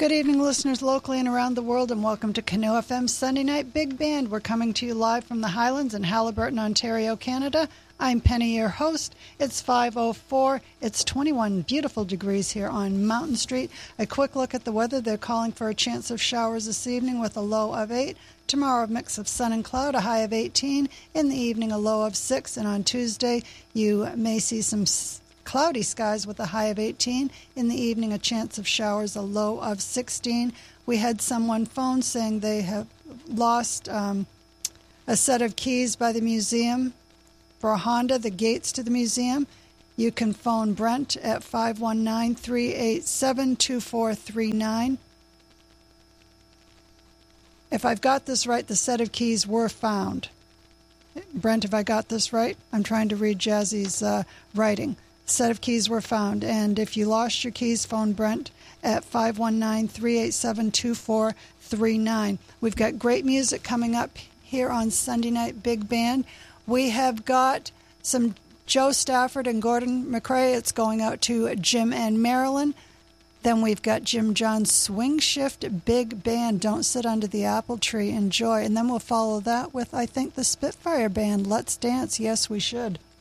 Good evening, listeners locally and around the world, and welcome to Canoe FM Sunday Night Big Band. We're coming to you live from the Highlands in Haliburton, Ontario, Canada. I'm Penny, your host. It's 5:04. It's 21 beautiful degrees here on Mountain Street. A quick look at the weather. They're calling for a chance of showers this evening with a low of 8. Tomorrow, a mix of sun and cloud, a high of 18. In the evening, a low of 6. And on Tuesday, you may see some cloudy skies with a high of 18. In the evening, a chance of showers, a low of 16. We had someone phone saying they have lost a set of keys by the museum for a Honda, the gates to the museum. You can phone Brent at 519-387-2439. If I've got this right, the set of keys were found. Brent, if I got this right? I'm trying to read Jazzy's writing. Set of keys were found, and if you lost your keys, phone Brent at 519-387-2439. We've got great music coming up here on Sunday Night Big Band. We have got some Joe Stafford and Gordon McRae. It's going out to Jim and Marilyn. Then we've got Jim John's Swing Shift Big Band, Don't Sit Under the Apple Tree, Enjoy. And then we'll follow that with, I think, the Spitfire Band, Let's Dance, Yes We Should.